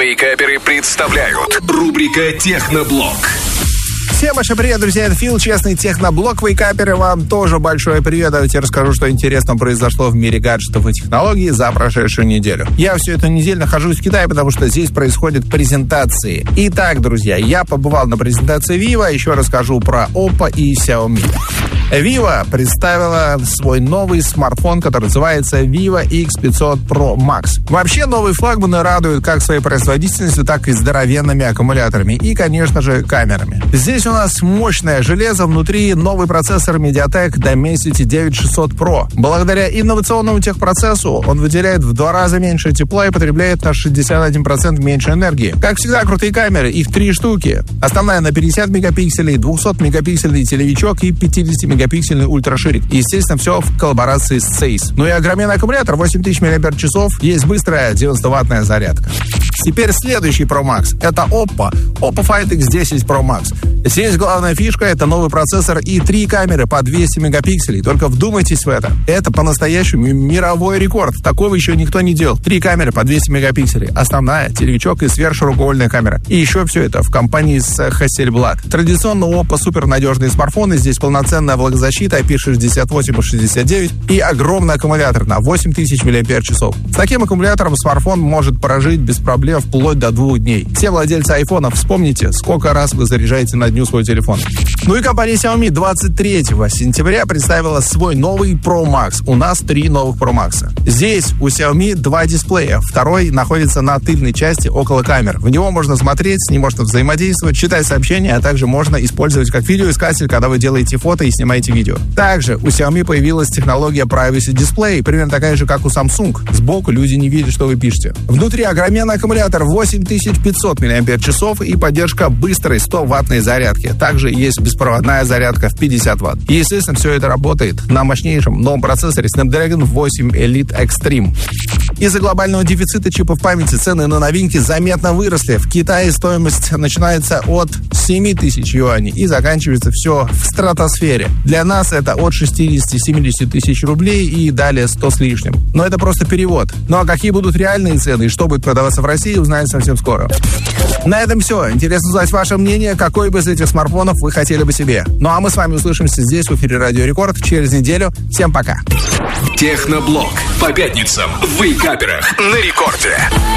Вейкаперы представляют рубрика «Техноблог». Всем большой привет, друзья, это Фил, честный техноблог Вейкаперы. Вам тоже большой привет. Давайте расскажу, что интересно произошло в мире гаджетов и технологий за прошедшую неделю. Я всю эту неделю нахожусь в Китае, потому что здесь происходят презентации. Итак, друзья, я побывал на презентации Vivo, еще расскажу про Oppo и Xiaomi. Vivo представила свой новый смартфон, который называется Vivo X500 Pro Max. Вообще, новые флагманы радуют как своей производительностью, так и здоровенными аккумуляторами и, конечно же, камерами. Здесь у нас мощное железо, внутри новый процессор MediaTek Dimensity 9600 Pro. Благодаря инновационному техпроцессу он выделяет в 2 раза меньше тепла и потребляет на 61% меньше энергии. Как всегда, крутые камеры, их 3 штуки. Основная на 50 мегапикселей, 200-мегапиксельный телевичок и 50-мегапиксельный ультраширик. И, естественно, все в коллаборации с Zeiss. Ну и огроменный аккумулятор, 8000 мАч, есть быстрая 90-ваттная зарядка. Теперь следующий Pro Max. Это Oppo Find X10 Pro Max. Здесь главная фишка — это новый процессор и 3 камеры по 200 мегапикселей. Только вдумайтесь в это. Это по-настоящему мировой рекорд. Такого еще никто не делал. 3 камеры по 200 мегапикселей. Основная, телевичок и сверхширокоугольная камера. И еще все это в компании с Hasselblad. Традиционно у Oppo супернадежные смартфоны. Здесь полноценная влагозащита IP68 и 69 и огромный аккумулятор на 8000 мАч. С таким аккумулятором смартфон может прожить без проблем вплоть до 2 дней. Все владельцы айфонов, вспомните, сколько раз вы заряжаете на дню свой телефон. Ну и компания Xiaomi 23 сентября представила свой новый Pro Max. У нас 3 новых Pro Max. Здесь у Xiaomi 2 дисплея. Второй находится на тыльной части около камер. В него можно смотреть, с ним можно взаимодействовать, читать сообщения, а также можно использовать как видеоискатель, когда вы делаете фото и снимаете видео. Также у Xiaomi появилась технология Privacy Display, примерно такая же, как у Samsung. Сбоку люди не видят, что вы пишете. Внутри огроменный аккумулятор 8500 мАч и поддержка быстрой 100-ваттной зарядки. Также есть беспроводная зарядка в 50 Вт. И, естественно, все это работает на мощнейшем новом процессоре Snapdragon 8 Elite Extreme. Из-за глобального дефицита чипов памяти цены на новинки заметно выросли. В Китае стоимость начинается от 7000 юаней и заканчивается все в стратосфере. Для нас это от 60-70 тысяч рублей и далее 100 с лишним. Но это просто перевод. Ну а какие будут реальные цены и что будет продаваться в России, узнаем совсем скоро. На этом все. Интересно узнать ваше мнение, какой бы из этих смартфонов вы хотели бы себе. Ну а мы с вами услышимся здесь, в эфире Радио Рекорд, через неделю. Всем пока. Техноблог по пятницам в Вейкаперах на Рекорде.